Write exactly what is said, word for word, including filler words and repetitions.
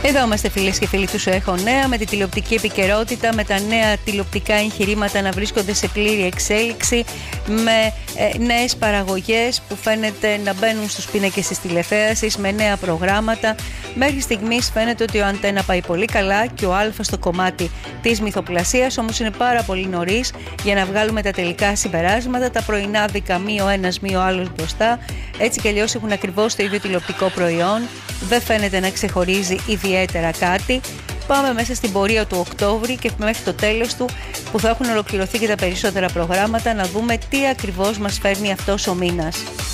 Εδώ είμαστε, φίλες και φίλοι του ΣΟΕΧΟ Νέα, με τη τηλεοπτική επικαιρότητα, με τα νέα τηλεοπτικά εγχειρήματα να βρίσκονται σε πλήρη εξέλιξη, με ε, νέες παραγωγές που φαίνεται να μπαίνουν στους πίνακες της τηλεθέασης, με νέα προγράμματα. Μέχρι στιγμής φαίνεται ότι ο Αντένα πάει πολύ καλά και ο Α στο κομμάτι της μυθοπλασίας, όμως είναι πάρα πολύ νωρίς για να βγάλουμε τα τελικά συμπεράσματα. Τα πρωινάδικα μη ο ένας μη ο άλλος μπροστά, έτσι κι αλλιώς έχουν ακριβώς το ίδιο τηλεοπτικό προϊόν, δεν φαίνεται να ξεχωρίζει ιδιαίτερα κάτι. Πάμε μέσα στην πορεία του Οκτώβρη και μέχρι το τέλος του, που θα έχουν ολοκληρωθεί και τα περισσότερα προγράμματα, να δούμε τι ακριβώς μας φέρνει αυτός ο μήνας.